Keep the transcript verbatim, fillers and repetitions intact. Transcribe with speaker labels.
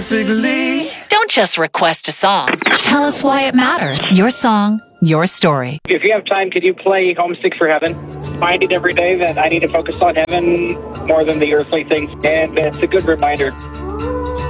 Speaker 1: perfectly.
Speaker 2: Don't just request a song. Tell us why it matters. Your song, your story.
Speaker 3: If you have time, could you play Homesick for Heaven? Finding every day that I need to focus on heaven more than the earthly things, and it's a good reminder.